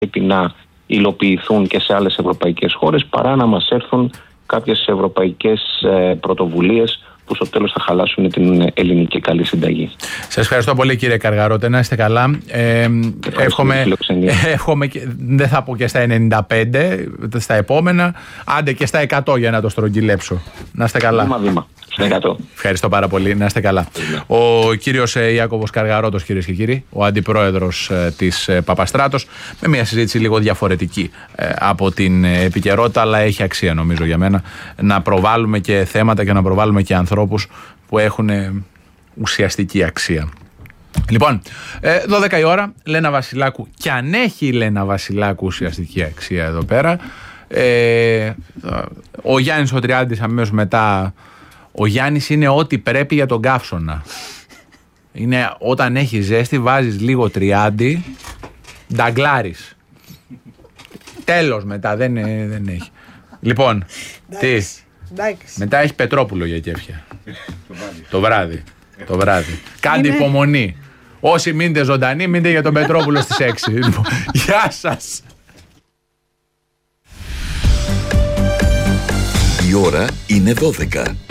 πρέπει να υλοποιηθούν και σε άλλες ευρωπαϊκές χώρες, παρά να μας έρθουν κάποιες ευρωπαϊκές πρωτοβουλίες που στο τέλος θα χαλάσουν την ελληνική καλή συνταγή. Σας ευχαριστώ πολύ, κύριε Καργαρότε, να είστε καλά. Εύχομαι, δεν θα πω και στα 95, στα επόμενα, άντε και στα 100 για να το στρογγυλέψω. Να είστε καλά. Βήμα-βήμα. Ευχαριστώ πάρα πολύ. Να είστε καλά. Ο κύριος Ιάκωβος Καργαρώτος, κυρίες και κύριοι, ο αντιπρόεδρος της Παπαστράτος, με μια συζήτηση λίγο διαφορετική από την επικαιρότητα, αλλά έχει αξία νομίζω για μένα να προβάλλουμε και θέματα και να προβάλλουμε και ανθρώπους που έχουν ουσιαστική αξία. Λοιπόν, 12 η ώρα, Λένα Βασιλάκου, κι αν έχει η Λένα Βασιλάκου ουσιαστική αξία εδώ πέρα, ο Γιάννης ο Τριάντης αμέσως μετά. Ο Γιάννης είναι ό,τι πρέπει για τον καύσωνα. Είναι όταν έχει ζέστη, βάζεις λίγο τριάντι, νταγκλάρεις. Τέλος μετά, δεν έχει. Λοιπόν, τι. Μετά έχει Πετρόπουλο για κέφια. Το βράδυ. Κάντε υπομονή. Όσοι μείνετε ζωντανοί, μείνετε για τον Πετρόπουλο στις 6. Γεια σας. Η ώρα είναι 12.